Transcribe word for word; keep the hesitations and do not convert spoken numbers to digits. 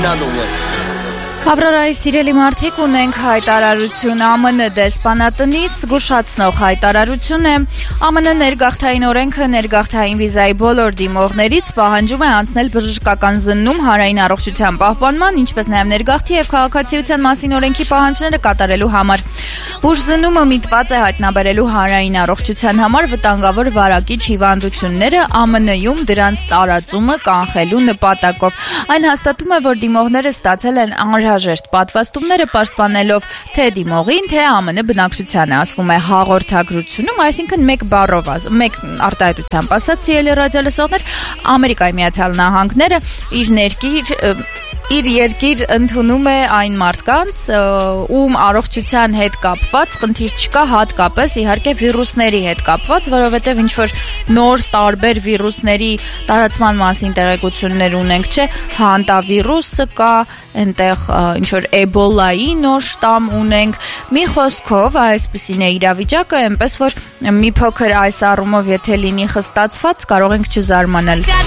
another one. Ավրորայի սիրելի մարդիկ, ունենք հայտարարություն Ա Մ Ն դեսպանատնից, զգուշացնող հայտարարություն է։ Ա Մ Ն ներգաղթային օրենքը ներգաղթային վիզայի բոլոր դիմողներից պահանջում է անցնել բժշկական զննում հանրային առողջության պահպանման, ինչպես նաև ներգաղթի եւ քաղաքացիության մասին օրենքի պահանջները կատարելու համար։ Բուժզնումը միտված է հայտնաբերելու հանրային առողջության համար վտանգավոր վարակիչ հիվանդությունները Ա Մ Ն-ում դրանց տարածումը կանխելու նպատակով։ Այն հաստատում է, որ դիմողները ստացել են անհրաժեշտ պատվաստումները պաշտպանելով թե դիմողին, թե Ա Մ Ն բնակչությանը, ասվում է հաղորդագրությունում, այսինքն մեկ բառով, մեկ արտահայտությամբ ասած, սիրելի ռադիոլսողներ, Ամերիկայի Միացյալ Նահանգները իր ներքիր Իր երկիր ընդունում է այն մարդկանց, ում առողջության հետ կապված խնդիր չկա, հատկապես իհարկե վիրուսների հետ կապված, որովհետև ինչ որ նոր տարբեր վիրուսների տարածման մասին տեղեկություններ ունենք, չէ, հանտավիրուսը կա, այնտեղ ինչ որ էբոլայի նոր շտամ ունենք, մի խոսքով այսպիսին է իրավիճակը, այնպես որ մի փոքր այս առումով եթե լինի խստացված, կարող ենք չզարմանալ։